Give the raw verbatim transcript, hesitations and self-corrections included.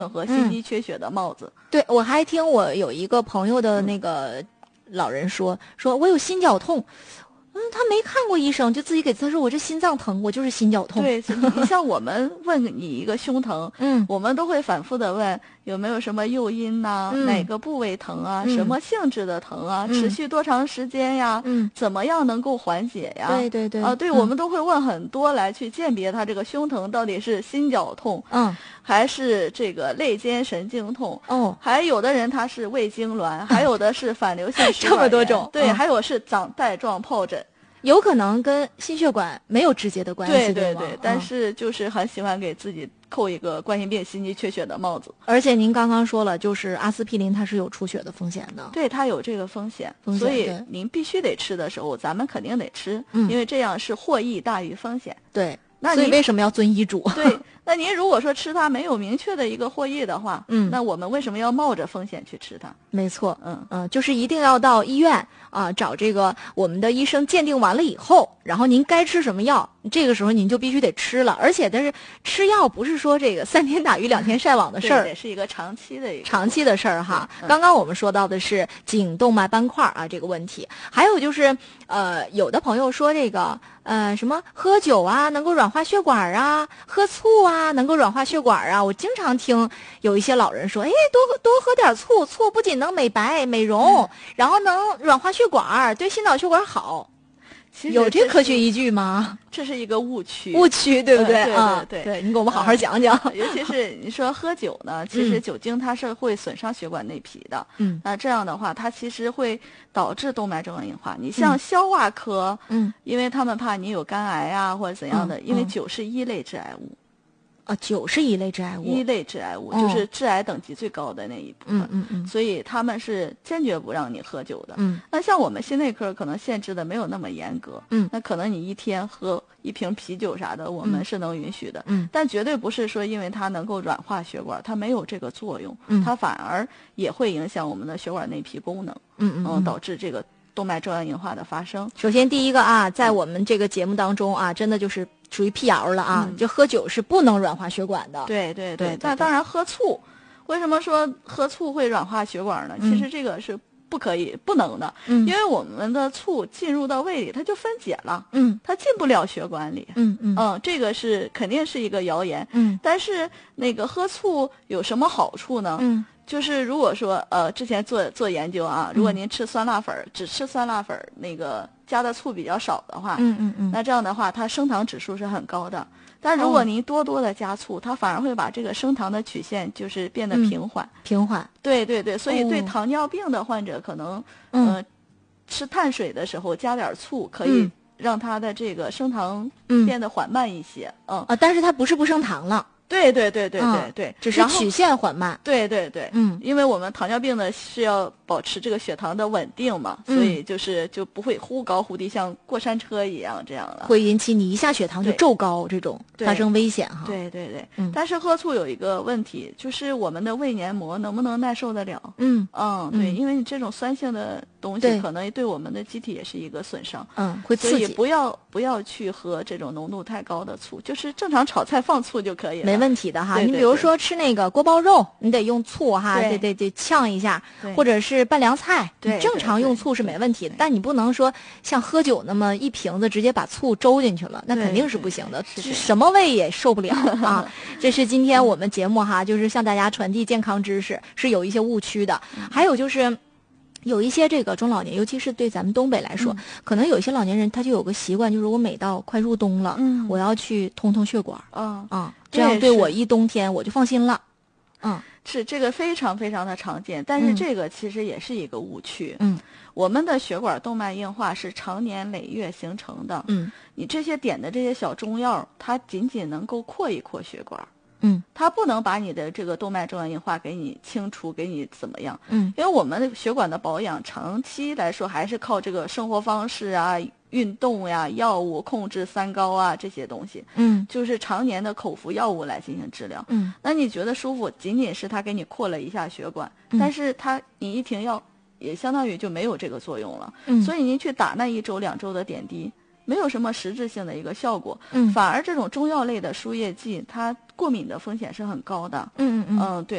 和心肌缺血的帽子。 嗯、对，我还听我有一个朋友的那个老人说，嗯、说我有心绞痛。嗯，他没看过医生，就自己给他说我这心脏疼，我就是心绞痛。 对，你像我们问你一个胸疼，嗯，我们都会反复的问有没有什么诱因呐、嗯，哪个部位疼啊、嗯，什么性质的疼啊、嗯，持续多长时间呀，嗯，怎么样能够缓解呀？ 对对对， 啊，对、嗯，我们都会问很多来去鉴别他这个胸疼到底是心绞痛，嗯，还是这个肋间神经痛，哦，还有的人他是胃痉挛，还有的是反流性食管炎， 这么多种， 对、 嗯， 还有是长带状疱疹。 有可能跟心血管没有直接的关系， 对对对， 对， 但是就是很喜欢给自己扣一个冠心病、心肌缺血的帽子。 而且您刚刚说了，就是阿司匹林它是有出血的风险的， 对，它有这个风险， 风险所以您必须得吃的时候，咱们肯定得吃，嗯，因为这样是获益大于风险。 对，那所以为什么要遵医嘱？ 对，那您如果说吃它没有明确的一个获益的话，嗯，那我们为什么要冒着风险去吃它？ 没错，嗯嗯，就是一定要到医院啊，找这个我们的医生鉴定完了以后，然后您该吃什么药，这个时候您就必须得吃了。而且但是吃药不是说这个三天打鱼两天晒网的事儿， 也是一个长期的一个长期的事儿哈。嗯、刚刚我们说到的是颈动脉斑块啊这个问题，还有就是呃，有的朋友说这个呃什么喝酒啊能够软化血管啊，喝醋啊能够软化血管啊。我经常听有一些老人说，哎，多多喝点醋，醋不仅能美白美容，嗯、然后能软化血管，对心脑血管好。 其实有这科学依据吗？ 这是一个误区， 误区对不对？ 嗯、对啊， 对对, 对，你给我们好好讲讲。 嗯、尤其是你说喝酒呢，其实酒精它是会损伤血管内皮的。嗯，那这样的话，它其实会导致动脉粥样硬化。你像消化科，嗯，因为他们怕你有肝癌啊或者怎样的，嗯、因为酒是一类致癌物。 啊，酒是一类致癌物， 一类致癌物、哦、就是致癌等级最高的那一部分。嗯嗯嗯，所以他们是坚决不让你喝酒的。嗯，那像我们心内科可能限制的没有那么严格。嗯，那可能你一天喝一瓶啤酒啥的，我们是能允许的。嗯，但绝对不是说因为它能够软化血管，它没有这个作用。嗯，它反而也会影响我们的血管内皮功能。嗯嗯, 嗯，导致这个动脉粥样硬化的发生。 首先第一个啊，在我们这个节目当中啊，真的就是属于辟谣了啊！嗯、就喝酒是不能软化血管的。 对对 对, 对, 对。那当然，喝醋，为什么说喝醋会软化血管呢？嗯、其实这个是不可以、不能的，嗯、因为我们的醋进入到胃里，它就分解了，嗯，它进不了血管里，嗯嗯嗯，这个是肯定是一个谣言，嗯。但是那个喝醋有什么好处呢？嗯。就是如果说呃，之前做做研究啊，如果您吃酸辣粉，嗯、只吃酸辣粉，那个加的醋比较少的话，嗯嗯嗯，那这样的话，它升糖指数是很高的。但如果您多多的加醋，它反而会把这个升糖的曲线就是变得平缓， 嗯、平缓。 对对对，所以对糖尿病的患者，可能、哦、呃，吃碳水的时候加点醋，可以让它的这个升糖变得缓慢一些。嗯, 嗯啊，但是它不是不升糖了。 对对对对对对， 只是曲线缓慢。 对对对，嗯，因为我们糖尿病呢是要保持这个血糖的稳定嘛，嗯、所以就是就不会忽高忽低，像过山车一样这样了， 会引起你一下血糖就骤高，这种发生危险哈。 对对对，嗯、但是喝醋有一个问题，就是我们的胃黏膜能不能耐受得了？嗯嗯，对，嗯、因为你这种酸性的东西可能对我们的机体也是一个损伤， 嗯，会刺激。 所以不要不要去喝这种浓度太高的醋，就是正常炒菜放醋就可以了。 没问题的哈， 对对对， 你比如说吃那个锅包肉，你得用醋哈，得得得呛一下，或者是拌凉菜， 对， 正常用醋是没问题的。但你不能说像喝酒那么一瓶子直接把醋周进去了，那肯定是不行的，什么胃也受不了啊。这是今天我们节目哈，就是向大家传递健康知识，是有一些误区的。还有就是有一些这个中老年，尤其是对咱们东北来说，嗯、可能有一些老年人他就有个习惯，就是我每到快入冬了，嗯、我要去通通血管，嗯啊，这样对我一冬天我就放心了。嗯， 是这个非常非常的常见，但是这个其实也是一个误区。嗯，我们的血管动脉硬化是长年累月形成的。嗯，你这些点的这些小中药，它仅仅能够扩一扩血管。嗯，它不能把你的这个动脉粥样硬化给你清除，给你怎么样？嗯，因为我们的血管的保养，长期来说还是靠这个生活方式啊、运动呀、药物控制三高啊这些东西。嗯，就是常年的口服药物来进行治疗。嗯，那你觉得舒服，仅仅是它给你扩了一下血管，嗯、但是它你一停药，也相当于就没有这个作用了。嗯，所以您去打那一周两周的点滴。 没有什么实质性的一个效果。 嗯， 反而这种中药类的输液剂，它过敏的风险是很高的。 嗯嗯嗯， 嗯，对。